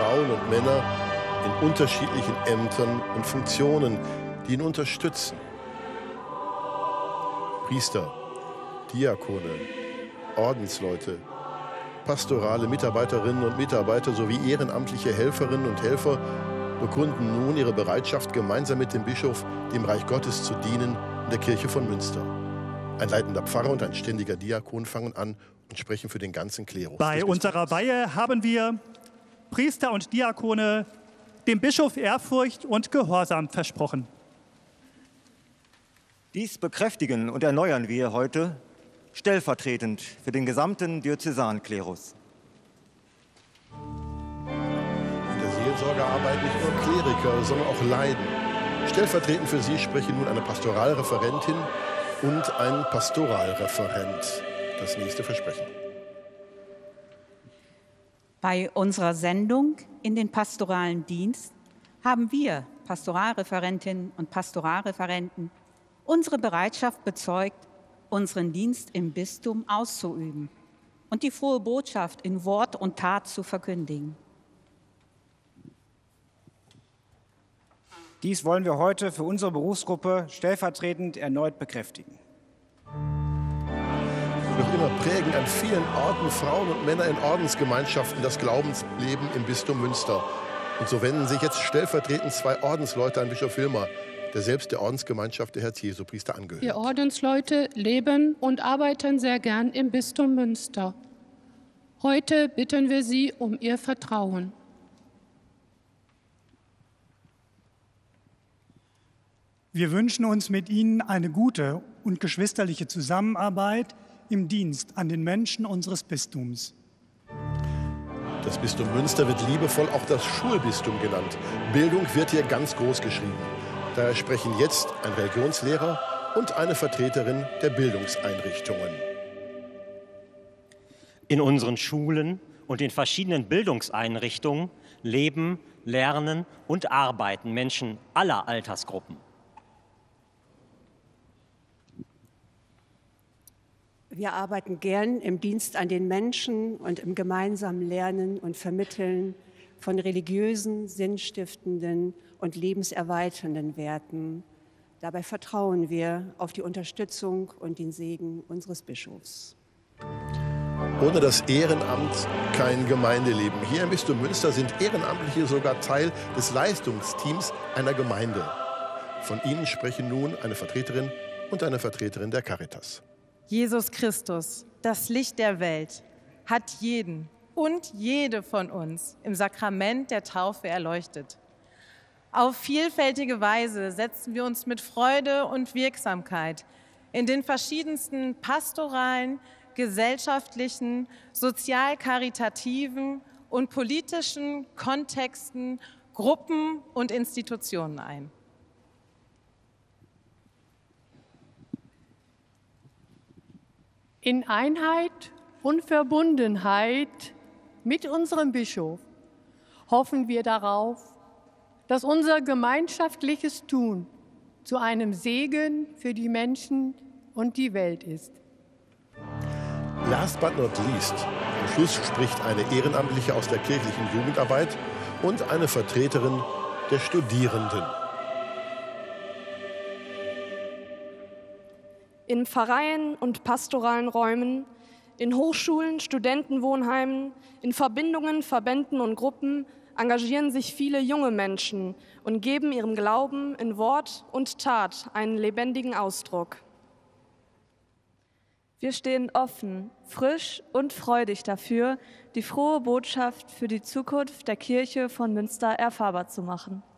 Frauen und Männer in unterschiedlichen Ämtern und Funktionen, die ihn unterstützen. Priester, Diakone, Ordensleute, pastorale Mitarbeiterinnen und Mitarbeiter sowie ehrenamtliche Helferinnen und Helfer bekunden nun ihre Bereitschaft, gemeinsam mit dem Bischof dem Reich Gottes zu dienen in der Kirche von Münster. Ein leitender Pfarrer und ein ständiger Diakon fangen an und sprechen für den ganzen Klerus. Bei unserer Weihe haben wir Priester und Diakone dem Bischof Ehrfurcht und Gehorsam versprochen. Dies bekräftigen und erneuern wir heute stellvertretend für den gesamten Diözesanklerus. In der Seelsorge arbeiten nicht nur Kleriker, sondern auch Laien. Stellvertretend für sie sprechen nun eine Pastoralreferentin und ein Pastoralreferent. Das nächste Versprechen. Bei unserer Sendung in den pastoralen Dienst haben wir, Pastoralreferentinnen und Pastoralreferenten, unsere Bereitschaft bezeugt, unseren Dienst im Bistum auszuüben und die frohe Botschaft in Wort und Tat zu verkündigen. Dies wollen wir heute für unsere Berufsgruppe stellvertretend erneut bekräftigen. Noch immer prägen an vielen Orten Frauen und Männer in Ordensgemeinschaften das Glaubensleben im Bistum Münster. Und so wenden sich jetzt stellvertretend 2 Ordensleute an Bischof Hilmer, der selbst der Ordensgemeinschaft der Herz-Jesu-Priester angehört. Wir Ordensleute leben und arbeiten sehr gern im Bistum Münster. Heute bitten wir Sie um Ihr Vertrauen. Wir wünschen uns mit Ihnen eine gute und geschwisterliche Zusammenarbeit im Dienst an den Menschen unseres Bistums. Das Bistum Münster wird liebevoll auch das Schulbistum genannt. Bildung wird hier ganz groß geschrieben. Daher sprechen jetzt ein Religionslehrer und eine Vertreterin der Bildungseinrichtungen. In unseren Schulen und in verschiedenen Bildungseinrichtungen leben, lernen und arbeiten Menschen aller Altersgruppen. Wir arbeiten gern im Dienst an den Menschen und im gemeinsamen Lernen und Vermitteln von religiösen, sinnstiftenden und lebenserweiternden Werten. Dabei vertrauen wir auf die Unterstützung und den Segen unseres Bischofs. Ohne das Ehrenamt kein Gemeindeleben. Hier im Bistum Münster sind Ehrenamtliche sogar Teil des Leistungsteams einer Gemeinde. Von ihnen sprechen nun eine Vertreterin und eine Vertreterin der Caritas. Jesus Christus, das Licht der Welt, hat jeden und jede von uns im Sakrament der Taufe erleuchtet. Auf vielfältige Weise setzen wir uns mit Freude und Wirksamkeit in den verschiedensten pastoralen, gesellschaftlichen, sozial-karitativen und politischen Kontexten, Gruppen und Institutionen ein. In Einheit und Verbundenheit mit unserem Bischof hoffen wir darauf, dass unser gemeinschaftliches Tun zu einem Segen für die Menschen und die Welt ist. Last but not least, am Schluss spricht eine Ehrenamtliche aus der kirchlichen Jugendarbeit und eine Vertreterin der Studierenden. In Pfarreien und pastoralen Räumen, in Hochschulen, Studentenwohnheimen, in Verbindungen, Verbänden und Gruppen engagieren sich viele junge Menschen und geben ihrem Glauben in Wort und Tat einen lebendigen Ausdruck. Wir stehen offen, frisch und freudig dafür, die frohe Botschaft für die Zukunft der Kirche von Münster erfahrbar zu machen.